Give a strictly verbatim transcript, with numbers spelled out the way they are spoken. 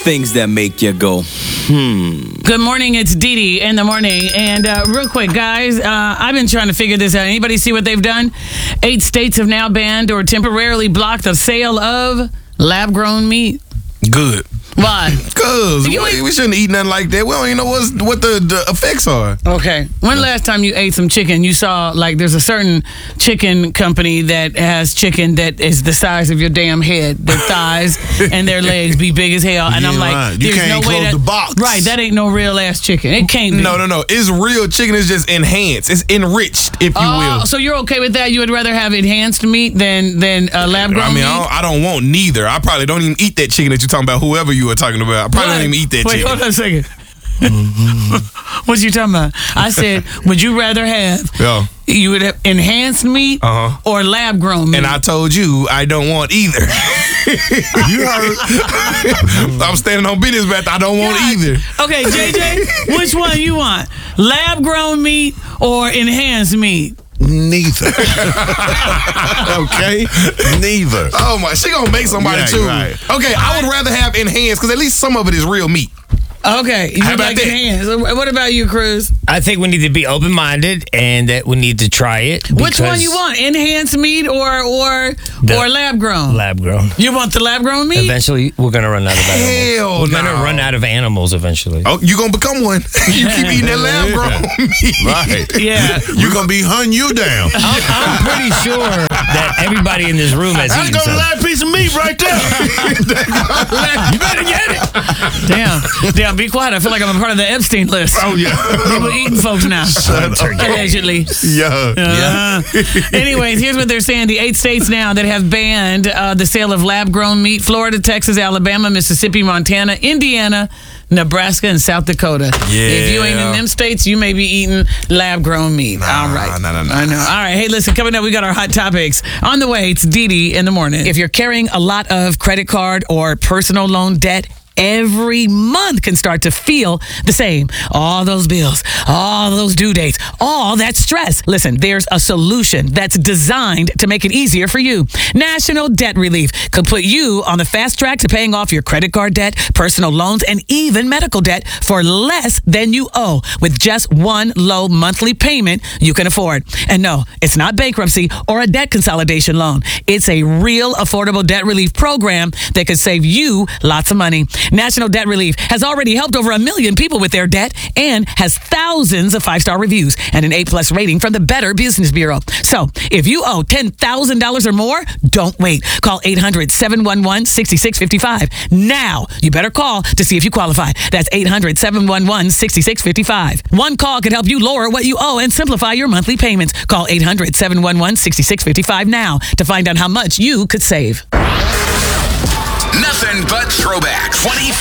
things that make you go, hmm. Good morning, it's Dee Dee in the morning. And uh, real quick, guys, uh, I've been trying to figure this out. Anybody see what they've done? Eight states have now banned or temporarily blocked the sale of lab-grown meat. Good. Why? Because we, we shouldn't eat nothing like that. We don't even know what's, what the, the effects are. Okay. When last time you ate some chicken, you saw, like, there's a certain chicken company that has chicken that is the size of your damn head. Their thighs and their legs be big as hell. And Yeah, I'm like, right. You there's can't no way close that, the box. Right, that ain't no real-ass chicken. It can't be. No, no, no. It's real chicken. It's just enhanced. It's enriched, if you Oh, will. so you're okay with that? You would rather have enhanced meat than, than uh, lab-grown I mean, meat? I don't, I don't want neither. I probably don't even eat that chicken that you're talking about, whoever you were talking about. I probably What? don't even eat that Wait, chicken. hold on a second. What you talking about? I said, would you rather have Yeah. you would have enhanced meat Uh-huh. or lab grown meat? And I told you I don't want either. You heard. I'm standing on business, but I don't want God. either. Okay, J J, which one you want? Lab grown meat or enhanced meat? Neither. Okay? Neither. Oh my, she gonna make somebody Yeah, choose. right. Okay, I would rather have enhanced because at least some of it is real meat. Okay, you How about like that? enhanced. What about you, Cruz? I think we need to be open-minded and that we need to try it. Which one because you want? Enhanced meat or or The or lab grown? Lab grown. You want the lab grown meat? Eventually, we're gonna run out of animals. Hell we're gonna no. run out of animals eventually. Oh, you gonna become one. You keep eating that lab grown meat. Right. Yeah. You're going to be hunting you down. I'm, I'm pretty sure that everybody in this room has That's eaten got a some. live piece of meat right there. You better get it. Damn. Damn, be quiet. I feel like I'm a part of the Epstein list. Oh yeah. People eating folks now. Allegedly. Yeah. Uh-huh. Anyways, here's what they're saying. The eight states now that have banned uh, the sale of lab-grown meat: Florida, Texas, Alabama, Mississippi, Montana, Indiana, Nebraska, and South Dakota. If you ain't in them states, you may be eating lab-grown meat. Nah, All right. nah, nah, nah. I know. All right. Hey, listen, coming up, we got our hot topics. On the way, it's Dee Dee in the morning. If you're carrying a lot of credit card or personal loan debt, every month can start to feel the same. All those bills, all those due dates, all that stress. Listen, there's a solution that's designed to make it easier for you. National Debt Relief could put you on the fast track to paying off your credit card debt, personal loans, and even medical debt for less than you owe with just one low monthly payment you can afford. And no, it's not bankruptcy or a debt consolidation loan. It's a real affordable debt relief program that could save you lots of money. National Debt Relief has already helped over a million people with their debt and has thousands of five-star reviews and an A-plus rating from the Better Business Bureau. So if you owe ten thousand dollars or more, don't wait. Call eight hundred, seven one one, six six five five. Now, you better call to see if you qualify. That's eight hundred, seven one one, six six five five. One call can help you lower what you owe and simplify your monthly payments. Call eight hundred, seven one one, six six five five now to find out how much you could save. Nothing but throwback. twenty-four